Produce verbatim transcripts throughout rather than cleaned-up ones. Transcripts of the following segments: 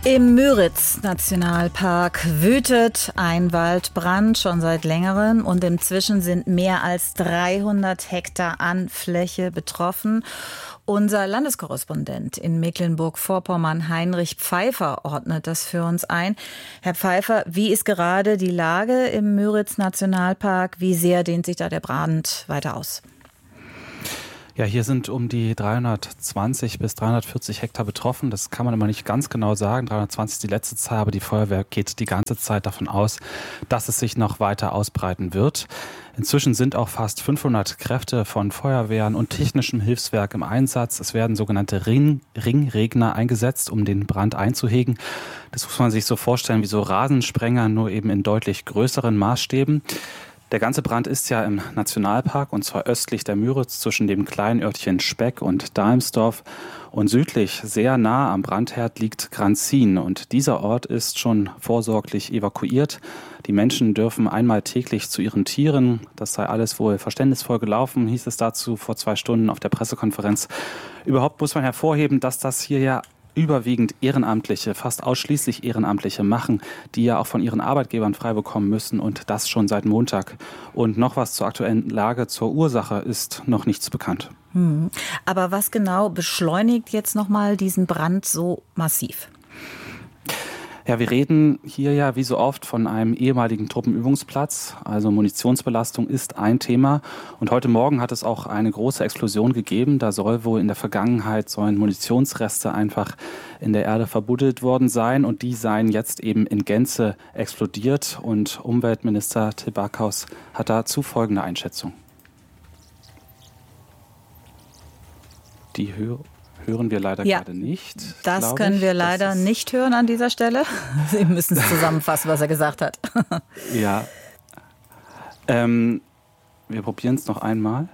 Im Müritz-Nationalpark wütet ein Waldbrand schon seit längerem und inzwischen sind mehr als dreihundert Hektar an Fläche betroffen. Unser Landeskorrespondent in Mecklenburg-Vorpommern, Heinrich Pfeiffer, ordnet das für uns ein. Herr Pfeiffer, wie ist gerade die Lage im Müritz-Nationalpark? Wie sehr dehnt sich da der Brand weiter aus? Ja, hier sind um die dreihundertzwanzig bis dreihundertvierzig Hektar betroffen. Das kann man immer nicht ganz genau sagen. dreihundertzwanzig ist die letzte Zahl, aber die Feuerwehr geht die ganze Zeit davon aus, dass es sich noch weiter ausbreiten wird. Inzwischen sind auch fast fünfhundert Kräfte von Feuerwehren und technischem Hilfswerk im Einsatz. Es werden sogenannte Ring, Ringregner eingesetzt, um den Brand einzuhegen. Das muss man sich so vorstellen wie so Rasensprenger, nur eben in deutlich größeren Maßstäben. Der ganze Brand ist ja im Nationalpark und zwar östlich der Müritz zwischen dem kleinen Örtchen Speck und Dalmsdorf und südlich sehr nah am Brandherd liegt Granzin und dieser Ort ist schon vorsorglich evakuiert. Die Menschen dürfen einmal täglich zu ihren Tieren. Das sei alles wohl verständnisvoll gelaufen, hieß es dazu vor zwei Stunden auf der Pressekonferenz. Überhaupt muss man hervorheben, dass das hier ja überwiegend Ehrenamtliche, fast ausschließlich Ehrenamtliche machen, die ja auch von ihren Arbeitgebern frei bekommen müssen und das schon seit Montag. Und noch was zur aktuellen Lage, zur Ursache ist noch nichts bekannt. Hm. Aber was genau beschleunigt jetzt nochmal diesen Brand so massiv? Ja, wir reden hier ja wie so oft von einem ehemaligen Truppenübungsplatz. Also Munitionsbelastung ist ein Thema. Und heute Morgen hat es auch eine große Explosion gegeben. Da soll wohl in der Vergangenheit sollen Munitionsreste einfach in der Erde verbuddelt worden sein. Und die seien jetzt eben in Gänze explodiert. Und Umweltminister Till Backhaus hat dazu folgende Einschätzung. Die Höhe. Hören wir leider ja, gerade nicht. Das können wir leider nicht hören an dieser Stelle. Sie müssen es zusammenfassen, was er gesagt hat. Ja. Ähm, wir probieren es noch einmal.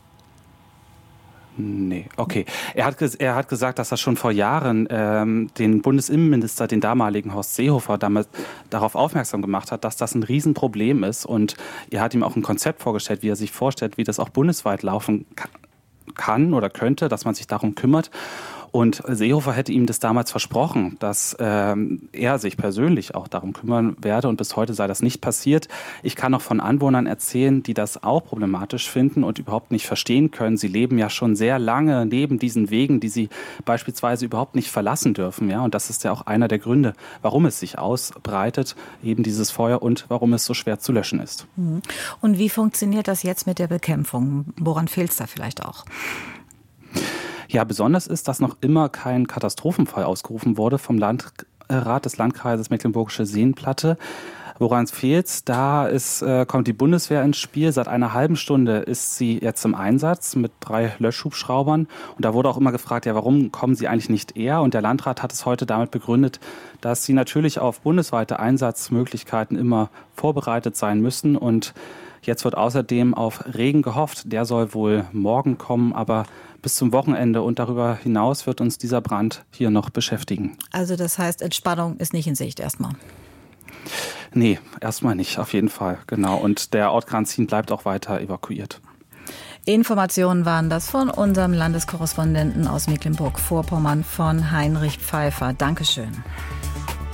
Nee, okay. Er hat, er hat gesagt, dass er schon vor Jahren ähm, den Bundesinnenminister, den damaligen Horst Seehofer, damit darauf aufmerksam gemacht hat, dass das ein Riesenproblem ist. Und er hat ihm auch ein Konzept vorgestellt, wie er sich vorstellt, wie das auch bundesweit laufen kann. kann oder könnte, dass man sich darum kümmert. Und Seehofer hätte ihm das damals versprochen, dass ähm, er sich persönlich auch darum kümmern werde. Und bis heute sei das nicht passiert. Ich kann auch von Anwohnern erzählen, die das auch problematisch finden und überhaupt nicht verstehen können. Sie leben ja schon sehr lange neben diesen Wegen, die sie beispielsweise überhaupt nicht verlassen dürfen. Ja, und das ist ja auch einer der Gründe, warum es sich ausbreitet, eben dieses Feuer und warum es so schwer zu löschen ist. Und wie funktioniert das jetzt mit der Bekämpfung? Woran fehlt es da vielleicht auch? Ja, besonders ist, dass noch immer kein Katastrophenfall ausgerufen wurde vom Landrat des Landkreises Mecklenburgische Seenplatte. Woran es fehlt, da ist, äh, kommt die Bundeswehr ins Spiel. Seit einer halben Stunde ist sie jetzt im Einsatz mit drei Löschhubschraubern. Und da wurde auch immer gefragt, ja, warum kommen sie eigentlich nicht eher? Und der Landrat hat es heute damit begründet, dass sie natürlich auf bundesweite Einsatzmöglichkeiten immer vorbereitet sein müssen. Und jetzt wird außerdem auf Regen gehofft. Der soll wohl morgen kommen, aber bis zum Wochenende und darüber hinaus wird uns dieser Brand hier noch beschäftigen. Also das heißt, Entspannung ist nicht in Sicht erstmal? Nee, erstmal nicht, auf jeden Fall, genau. Und der Ort Granzin bleibt auch weiter evakuiert. Informationen waren das von unserem Landeskorrespondenten aus Mecklenburg-Vorpommern, von Heinrich Pfeiffer. Dankeschön.